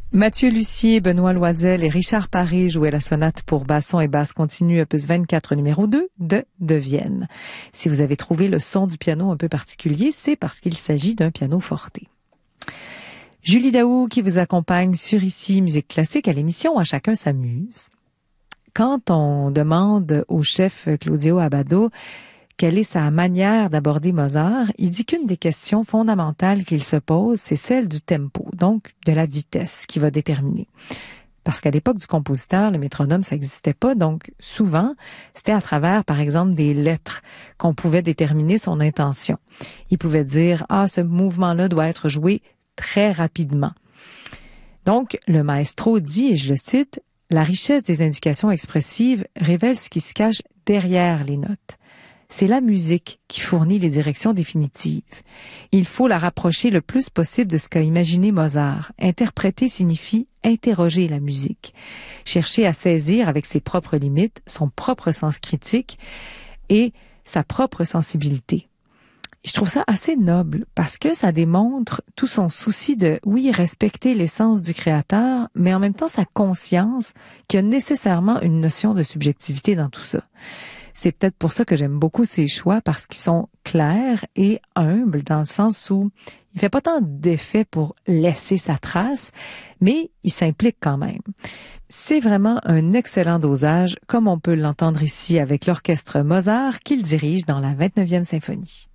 Mathieu Lussier, Benoît Loisel et Richard Paré jouaient la sonate pour basson et basse continue opus 24 numéro 2 de Vienne. Si vous avez trouvé le son du piano un peu particulier, c'est parce qu'il s'agit d'un piano forte. Julie Daou qui vous accompagne sur Ici Musique Classique à l'émission À chacun s'amuse. Quand on demande au chef Claudio Abbado quelle est sa manière d'aborder Mozart, il dit qu'une des questions fondamentales qu'il se pose, c'est celle du tempo, donc de la vitesse qui va déterminer. Parce qu'à l'époque du compositeur, le métronome, ça n'existait pas, donc souvent, c'était à travers, par exemple, des lettres qu'on pouvait déterminer son intention. Il pouvait dire « Ah, ce mouvement-là doit être joué très rapidement ». Donc, le maestro dit, et je le cite, « La richesse des indications expressives révèle ce qui se cache derrière les notes. C'est la musique qui fournit les directions définitives. Il faut la rapprocher le plus possible de ce qu'a imaginé Mozart. Interpréter signifie interroger la musique. Chercher à saisir avec ses propres limites, son propre sens critique et sa propre sensibilité. » Je trouve ça assez noble parce que ça démontre tout son souci de, oui, respecter l'essence du créateur, mais en même temps sa conscience qu'il y a nécessairement une notion de subjectivité dans tout ça. C'est peut-être pour ça que j'aime beaucoup ses choix, parce qu'ils sont clairs et humbles, dans le sens où il fait pas tant d'effets pour laisser sa trace, mais il s'implique quand même. C'est vraiment un excellent dosage, comme on peut l'entendre ici avec l'orchestre Mozart qu'il dirige dans la 29e symphonie.